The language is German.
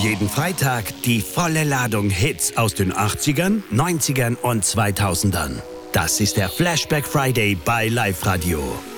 Jeden Freitag die volle Ladung Hits aus den 80ern, 90ern und 2000ern. Das ist der Flashback Friday bei Live Radio.